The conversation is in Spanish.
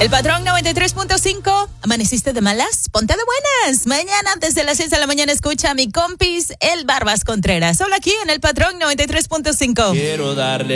El Patrón 93.5. ¿Amaneciste de malas? Ponte de buenas. Mañana desde las 6 de la mañana escucha a mi compis, el Barbas Contreras. Solo aquí en el Patrón 93.5. Quiero darle